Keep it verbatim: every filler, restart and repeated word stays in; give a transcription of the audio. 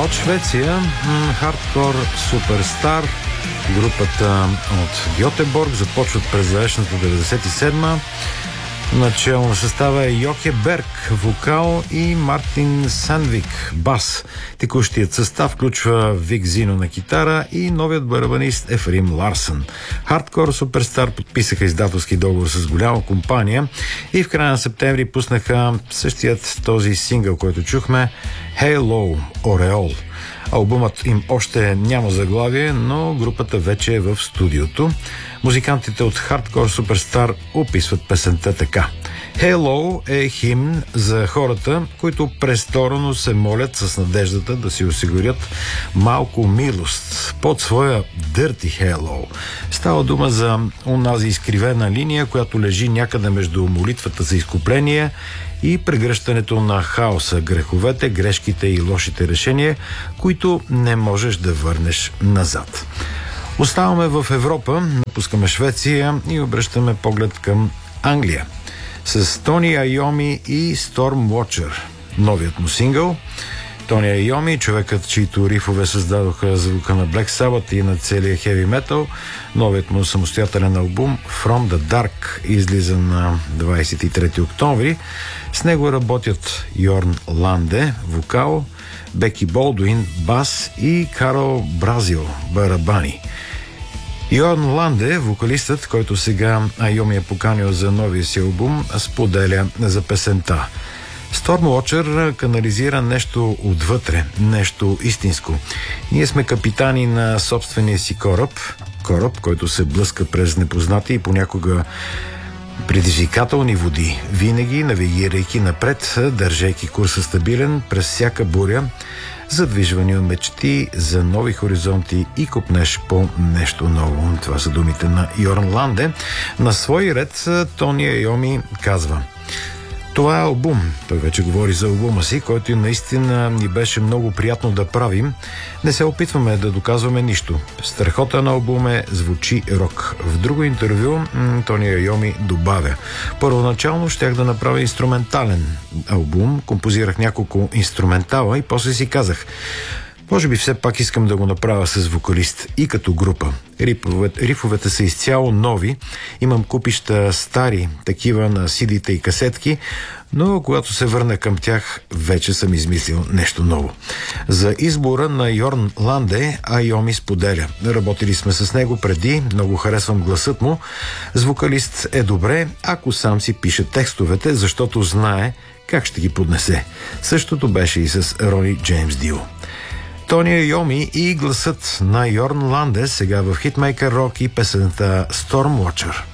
От Швеция, хардкор суперстар, групата от Гьотеборг, започват през далечната деветдесет и седма. Начало на състава е Йоке Берг, вокал, и Мартин Сандвик, бас. Текущият състав включва Вик Зино на китара и новият барабанист Ефрим Ларсън. Хардкор суперстар подписаха издателски договор с голяма компания и в края на септември пуснаха същият този сингъл, който чухме, Halo, Ореол. Албумът им още няма заглавие, но групата вече е в студиото. Музикантите от Hardcore Superstar описват песента така. Halo е химн за хората, които престорено се молят с надеждата да си осигурят малко милост под своя Dirty Halo. Става дума за онази изкривена линия, която лежи някъде между молитвата за изкупление и прегръщането на хаоса, греховете, грешките и лошите решения, които не можеш да върнеш назад. Оставаме в Европа, напускаме Швеция и обръщаме поглед към Англия с Тони Айоми и Storm Watcher, новият му сингъл. Тони Айоми, човекът, чието рифове създадоха звука на Black Sabbath и на целия хеви метал, новият му самостоятелен албум From the Dark излиза на двадесет и трети октомври. С него работят Йорн Ланде, вокал, Беки Болдуин, бас и Карл Бразил, барабани. Йорн Ланде, вокалистът, който сега Айоми е поканил за новия си албум, споделя за песента. Stormwatcher канализира нещо отвътре, нещо истинско. Ние сме капитани на собствения си кораб, кораб, който се блъска през непознати и понякога предизвикателни води, винаги навигирайки напред, държейки курса стабилен през всяка буря, задвижвани от мечти за нови хоризонти и копнеш по нещо ново. Това са думите на Йорн Ланде. На свой ред Тони Айоми казва: това е албум. Той вече говори за албума си, който и наистина ни беше много приятно да правим. Не се опитваме да доказваме нищо. Страхота на албум е звучи рок. В друго интервю Тони Айоми добавя: първоначално щях да направя инструментален албум, композирах няколко инструментала и после си казах: може би все пак искам да го направя с вокалист и като група. Рифовете, рифовете са изцяло нови. Имам купища стари, такива на сидите и касетки, но когато се върна към тях, вече съм измислил нещо ново. За избора на Йорн Ланде Айоми споделя: работили сме с него преди, много харесвам гласът му. С вокалист е добре, ако сам си пише текстовете, защото знае как ще ги поднесе. Същото беше и с Рони Джеймс Дио. Тони Айоми и гласът на Йорн Ланде сега в хитмейкър Рок и песента Stormwatcher.